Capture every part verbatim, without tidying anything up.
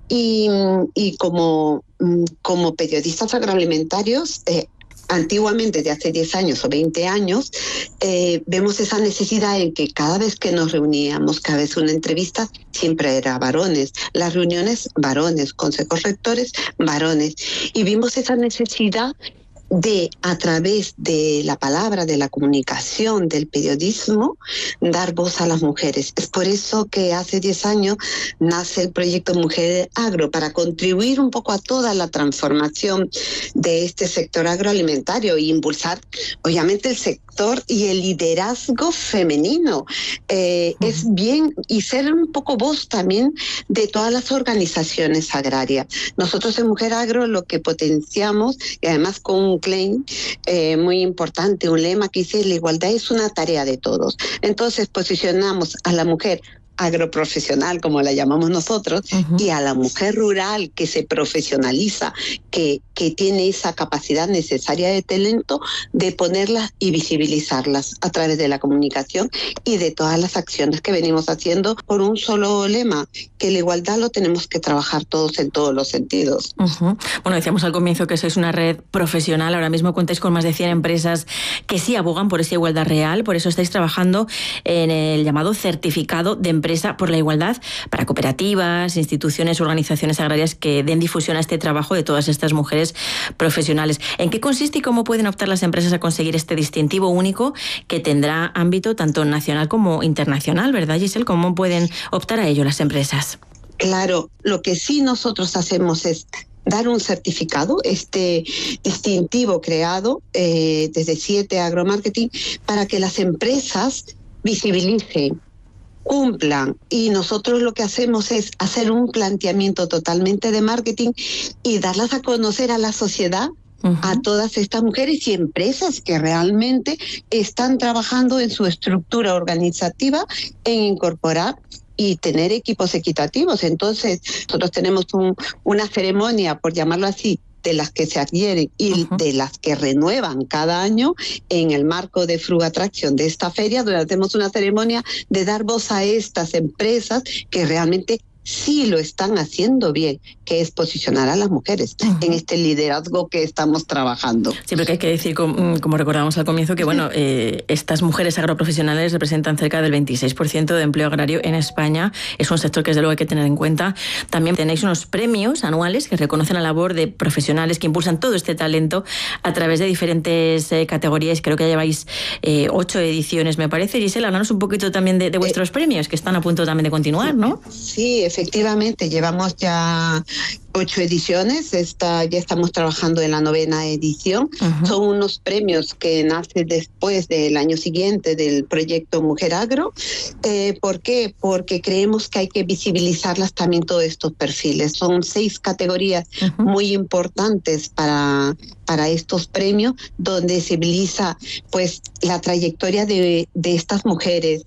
Y, y como, como periodistas agroalimentarios, eh, antiguamente, de hace diez años o veinte años, eh, vemos esa necesidad en que cada vez que nos reuníamos, cada vez una entrevista, siempre era varones. Las reuniones, varones. Consejos rectores, varones. Y vimos esa necesidad de, a través de la palabra, de la comunicación, del periodismo, dar voz a las mujeres. Es por eso que hace diez años nace el proyecto Mujer Agro, para contribuir un poco a toda la transformación de este sector agroalimentario e impulsar, obviamente, el sector y el liderazgo femenino. Eh, uh-huh. Es bien, y ser un poco voz también de todas las organizaciones agrarias. Nosotros en Mujer Agro lo que potenciamos, y además con un claim eh, muy importante, un lema que dice: la igualdad es una tarea de todos. Entonces posicionamos a la mujer agroprofesional, como la llamamos nosotros, uh-huh. y a la mujer rural que se profesionaliza, que, que tiene esa capacidad necesaria de talento, de ponerlas y visibilizarlas a través de la comunicación y de todas las acciones que venimos haciendo, por un solo lema: que la igualdad lo tenemos que trabajar todos en todos los sentidos. Uh-huh. Bueno, decíamos al comienzo que sois una red profesional. Ahora mismo contáis con más de cien empresas que sí abogan por esa igualdad real. Por eso estáis trabajando en el llamado certificado de empresa por la igualdad para cooperativas, instituciones, organizaciones agrarias que den difusión a este trabajo de todas estas mujeres profesionales. ¿En qué consiste y cómo pueden optar las empresas a conseguir este distintivo único que tendrá ámbito tanto nacional como internacional, verdad, Giselle? ¿Cómo pueden optar a ello las empresas? Claro, lo que sí nosotros hacemos es dar un certificado, este distintivo creado eh, desde siete Agromarketing, para que las empresas visibilicen, cumplan, y nosotros lo que hacemos es hacer un planteamiento totalmente de marketing y darlas a conocer a la sociedad, uh-huh. a todas estas mujeres y empresas que realmente están trabajando en su estructura organizativa en incorporar y tener equipos equitativos. Entonces, nosotros tenemos un, una ceremonia, por llamarlo así, de las que se adhieren y uh-huh. de las que renuevan cada año en el marco de Fruga Attraction de esta feria, donde hacemos una ceremonia de dar voz a estas empresas que realmente sí lo están haciendo bien, que es posicionar a las mujeres uh-huh. en este liderazgo que estamos trabajando. Sí, porque hay que decir, como, como recordábamos al comienzo, que bueno, eh, estas mujeres agroprofesionales representan cerca del veintiséis por ciento de empleo agrario en España. Es un sector que desde luego hay que tener en cuenta. También tenéis unos premios anuales que reconocen la labor de profesionales que impulsan todo este talento a través de diferentes eh, categorías. Creo que lleváis eh, ocho ediciones, me parece. Giselle, háblanos un poquito también de, de vuestros eh, premios, que están a punto también de continuar, ¿no? Sí, efectivamente, llevamos ya ocho ediciones, esta, ya estamos trabajando en la novena edición. Uh-huh. Son unos premios que nacen después del año siguiente del proyecto Mujer Agro. Eh, ¿Por qué? Porque creemos que hay que visibilizarlas también, todos estos perfiles. Son seis categorías uh-huh. muy importantes para, para estos premios, donde se visibiliza pues la trayectoria de, de estas mujeres,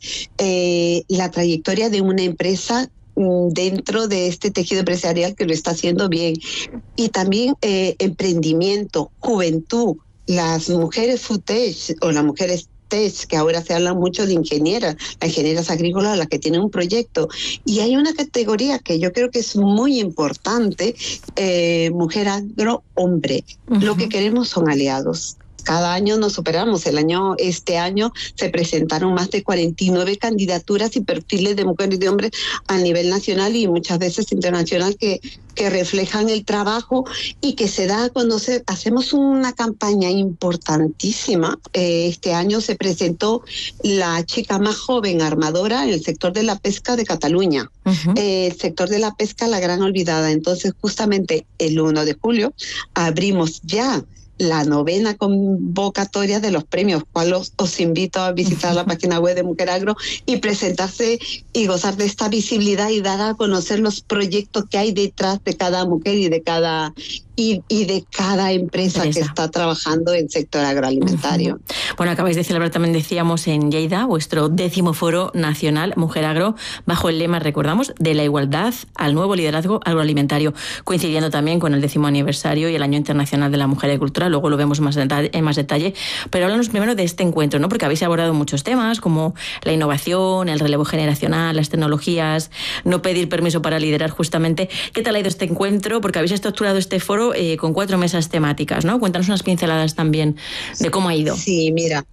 eh, la trayectoria de una empresa dentro de este tejido empresarial que lo está haciendo bien, y también eh, emprendimiento, juventud, las mujeres food-tech o las mujeres tech, que ahora se habla mucho de ingenieras, las ingenieras agrícolas, las que tienen un proyecto. Y hay una categoría que yo creo que es muy importante, eh, mujer agro hombre. Uh-huh. Lo que queremos son aliados. Cada año nos superamos. El año, este año se presentaron más de cuarenta y nueve candidaturas y perfiles de mujeres y de hombres a nivel nacional y muchas veces internacional que, que reflejan el trabajo y que se da a conocer. Hacemos una campaña importantísima. Eh, este año se presentó la chica más joven armadora en el sector de la pesca de Cataluña. Uh-huh. Eh, el sector de la pesca, la gran olvidada. Entonces, justamente el primero de julio abrimos ya la novena convocatoria de los premios, cual os, os invito a visitar la página web de Mujer Agro y presentarse y gozar de esta visibilidad y dar a conocer los proyectos que hay detrás de cada mujer y de cada y, y de cada empresa Empresa. que está trabajando en el sector agroalimentario. Uh-huh. Bueno, acabáis de celebrar, también decíamos, en Lleida, vuestro décimo foro nacional Mujer Agro, bajo el lema, recordamos, de la igualdad al nuevo liderazgo agroalimentario, coincidiendo también con el décimo aniversario y el Año Internacional de la Mujer Agricultora. luego lo vemos más en, en más detalle, pero háblanos primero de este encuentro, ¿no? Porque habéis abordado muchos temas como la innovación, el relevo generacional, las tecnologías, no pedir permiso para liderar justamente. ¿Qué tal ha ido este encuentro? Porque habéis estructurado este foro eh, con cuatro mesas temáticas, ¿no? Cuéntanos unas pinceladas también de cómo ha ido. Sí, mira.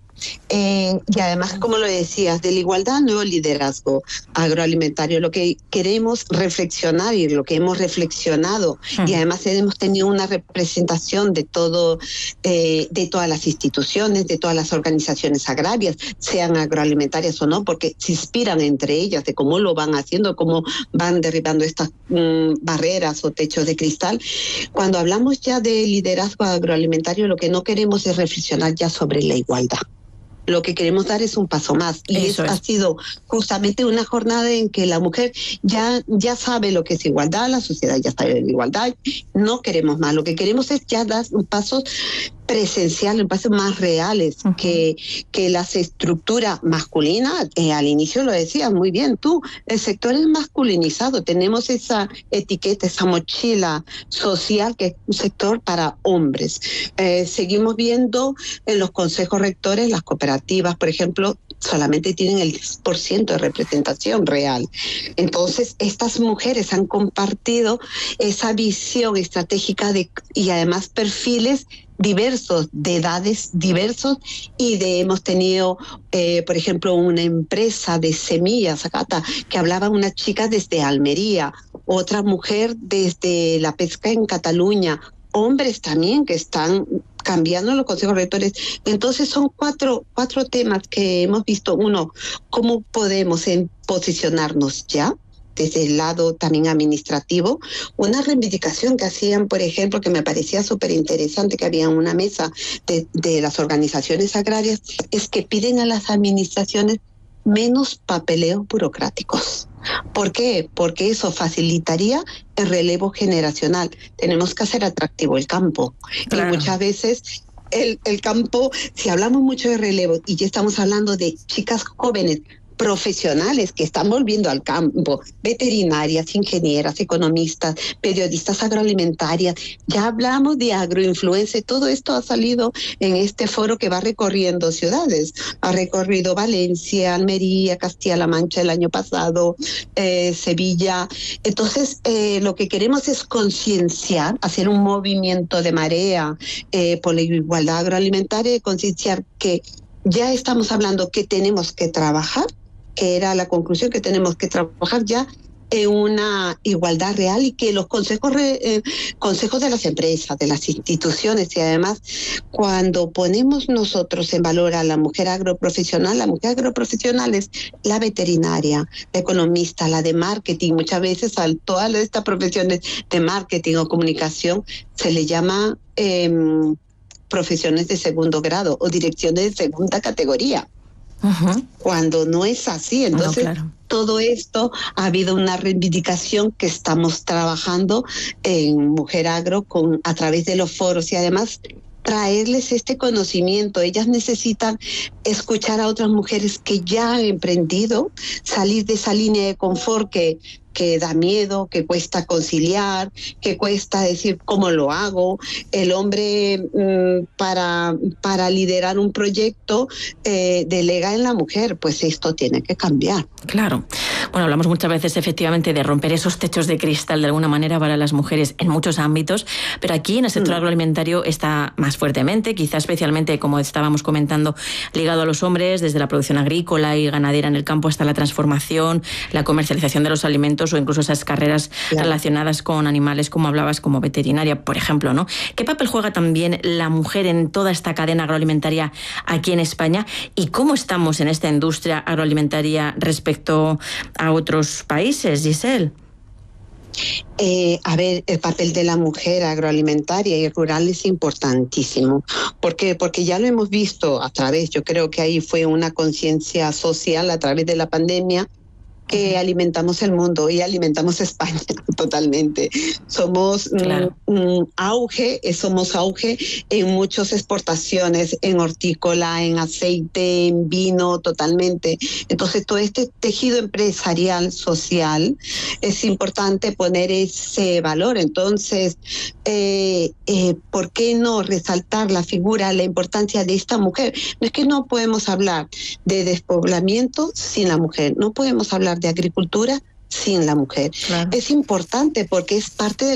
Eh, y además, como lo decías, de la igualdad, nuevo liderazgo agroalimentario. Lo que queremos reflexionar y lo que hemos reflexionado, uh-huh. y además hemos tenido una representación de todo, eh, de todas las instituciones, de todas las organizaciones agrarias, sean agroalimentarias o no, porque se inspiran entre ellas de cómo lo van haciendo, cómo van derribando estas mm, barreras o techos de cristal. Cuando hablamos ya de liderazgo agroalimentario, lo que no queremos es reflexionar ya sobre la igualdad. Lo que queremos dar es un paso más. Y eso es. Ha sido justamente una jornada en que la mujer ya, ya sabe lo que es igualdad, la sociedad ya sabe de igualdad, no queremos más. Lo que queremos es ya dar pasos presenciales, pasos más reales, uh-huh. que, que las estructuras masculinas, eh, al inicio lo decías muy bien tú, el sector es masculinizado, tenemos esa etiqueta, esa mochila social que es un sector para hombres. Eh, seguimos viendo en los consejos rectores, las cooperativas, por ejemplo, solamente tienen el diez por ciento de representación real. Entonces, estas mujeres han compartido esa visión estratégica de, y además perfiles diversos, de edades diversos, y de hemos tenido, eh, por ejemplo, una empresa de semillas, Acata, que hablaba una chica desde Almería, otra mujer desde la pesca en Cataluña, hombres también que están cambiando los consejos rectores. Entonces son cuatro, cuatro temas que hemos visto. Uno, cómo podemos posicionarnos ya, desde el lado también administrativo. Una reivindicación que hacían, por ejemplo, que me parecía súper interesante, que había una mesa de, de las organizaciones agrarias, es que piden a las administraciones menos papeleos burocráticos. ¿Por qué? Porque eso facilitaría el relevo generacional. Tenemos que hacer atractivo el campo. Claro. Y muchas veces el, el campo, si hablamos mucho de relevo y ya estamos hablando de chicas jóvenes, profesionales que están volviendo al campo, veterinarias, ingenieras, economistas, periodistas agroalimentarias, ya hablamos de agroinfluencia, todo esto ha salido en este foro que va recorriendo ciudades, ha recorrido Valencia, Almería, Castilla-La Mancha el año pasado, eh, Sevilla. Entonces, eh, lo que queremos es concienciar, hacer un movimiento de marea eh, por la igualdad agroalimentaria y concienciar que ya estamos hablando que tenemos que trabajar, que era la conclusión, que tenemos que trabajar ya en una igualdad real y que los consejos, eh, consejos de las empresas, de las instituciones, y además cuando ponemos nosotros en valor a la mujer agroprofesional, la mujer agroprofesional es la veterinaria, la economista, la de marketing. Muchas veces a todas estas profesiones de marketing o comunicación se le llama eh, profesiones de segundo grado o direcciones de segunda categoría. Uh-huh. Cuando no es así, entonces no, claro. Todo esto ha habido una reivindicación que estamos trabajando en Mujer Agro con, a través de los foros y además traerles este conocimiento. Ellas necesitan escuchar a otras mujeres que ya han emprendido, salir de esa línea de confort que que da miedo, que cuesta conciliar, que cuesta decir cómo lo hago. El hombre mmm, para, para liderar un proyecto eh, delega en la mujer, pues esto tiene que cambiar. Claro. Bueno, hablamos muchas veces efectivamente de romper esos techos de cristal de alguna manera para las mujeres en muchos ámbitos, pero aquí en el sector mm. agroalimentario está más fuertemente, quizá especialmente, como estábamos comentando, ligado a los hombres, desde la producción agrícola y ganadera en el campo hasta la transformación, la comercialización de los alimentos o incluso esas carreras claro. relacionadas con animales, como hablabas, como veterinaria, por ejemplo, ¿no? ¿Qué papel juega también la mujer en toda esta cadena agroalimentaria aquí en España? ¿Y cómo estamos en esta industria agroalimentaria respecto a otros países, Giselle? Eh, a ver, el papel de la mujer agroalimentaria y rural es importantísimo. ¿Por qué? Porque ya lo hemos visto a través, yo creo que ahí fue una conciencia social a través de la pandemia, que alimentamos el mundo y alimentamos España totalmente. Somos claro. mm, auge, somos auge en muchas exportaciones, en hortícola, en aceite, en vino, totalmente. Entonces, todo este tejido empresarial, social, es importante poner ese valor. Entonces, eh, eh, ¿por qué no resaltar la figura, la importancia de esta mujer? No es que no podemos hablar de despoblamiento sin la mujer, no podemos hablar de agricultura sin la mujer. Claro. Es importante porque es parte de